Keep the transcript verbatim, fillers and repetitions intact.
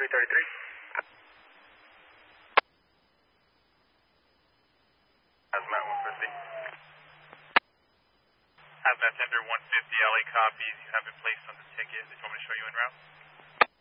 three thirty-three. Hazmat one fifty. Hazmat Tender one fifty, L A copies. You have it placed on the ticket. Did you want me to show you en route?